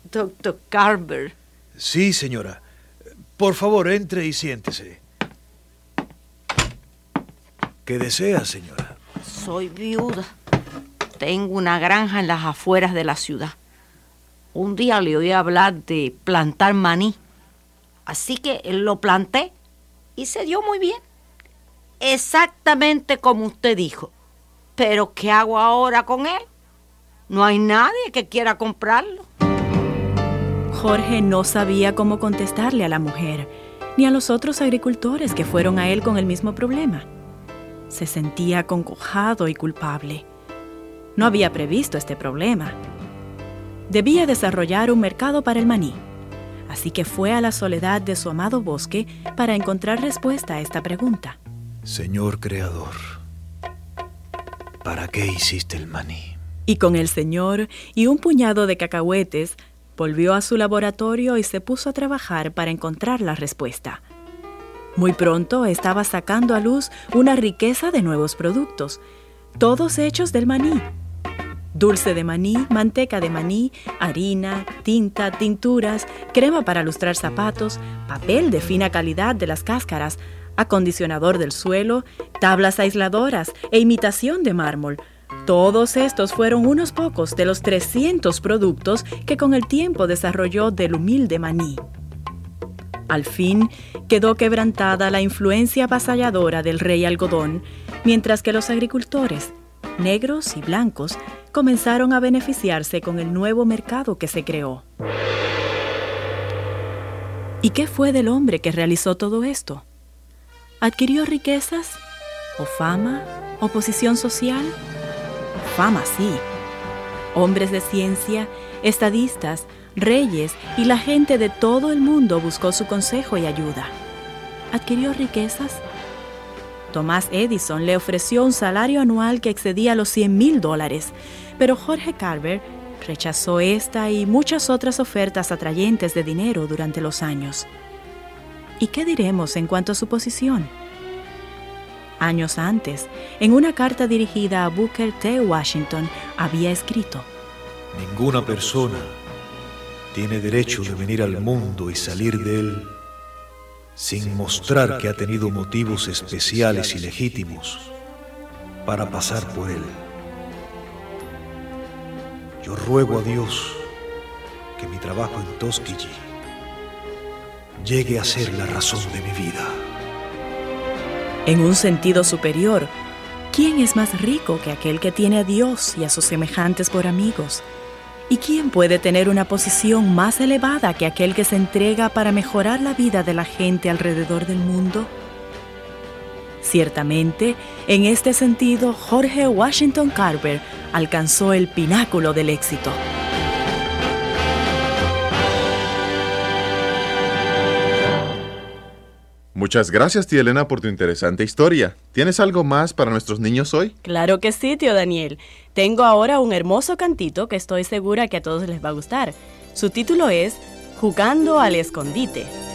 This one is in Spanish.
Dr. Carver. Sí, señora. Por favor, entre y siéntese. ¿Qué desea, señora? Soy viuda. Tengo una granja en las afueras de la ciudad. Un día le oí hablar de plantar maní. Así que lo planté y se dio muy bien. Exactamente como usted dijo. Pero ¿qué hago ahora con él? No hay nadie que quiera comprarlo. Jorge no sabía cómo contestarle a la mujer, ni a los otros agricultores que fueron a él con el mismo problema. Se sentía acongojado y culpable. No había previsto este problema. Debía desarrollar un mercado para el maní, así que fue a la soledad de su amado bosque para encontrar respuesta a esta pregunta. Señor Creador, ¿para qué hiciste el maní? Y con el señor y un puñado de cacahuetes, volvió a su laboratorio y se puso a trabajar para encontrar la respuesta. Muy pronto estaba sacando a luz una riqueza de nuevos productos, todos hechos del maní. Dulce de maní, manteca de maní, harina, tinta, tinturas, crema para lustrar zapatos, papel de fina calidad de las cáscaras, acondicionador del suelo, tablas aisladoras e imitación de mármol. Todos estos fueron unos pocos de los 300 productos que con el tiempo desarrolló del humilde maní. Al fin, quedó quebrantada la influencia avasalladora del rey algodón, mientras que los agricultores, negros y blancos, comenzaron a beneficiarse con el nuevo mercado que se creó. ¿Y qué fue del hombre que realizó todo esto? ¿Adquirió riquezas? ¿O fama? ¿O posición social? Fama, sí. Hombres de ciencia, estadistas, reyes y la gente de todo el mundo buscó su consejo y ayuda. ¿Adquirió riquezas? Thomas Edison le ofreció un salario anual que excedía los $100,000, pero Jorge Carver rechazó esta y muchas otras ofertas atrayentes de dinero durante los años. ¿Y qué diremos en cuanto a su posición? Años antes, en una carta dirigida a Booker T. Washington, había escrito: Ninguna persona tiene derecho de venir al mundo y salir de él sin mostrar que ha tenido motivos especiales y legítimos para pasar por él. Yo ruego a Dios que mi trabajo en Tuskegee llegue a ser la razón de mi vida. En un sentido superior, ¿quién es más rico que aquel que tiene a Dios y a sus semejantes por amigos? ¿Y quién puede tener una posición más elevada que aquel que se entrega para mejorar la vida de la gente alrededor del mundo? Ciertamente, en este sentido, Jorge Washington Carver alcanzó el pináculo del éxito. Muchas gracias, tía Elena, por tu interesante historia. ¿Tienes algo más para nuestros niños hoy? Claro que sí, tío Daniel. Tengo ahora un hermoso cantito que estoy segura que a todos les va a gustar. Su título es Jugando al Escondite.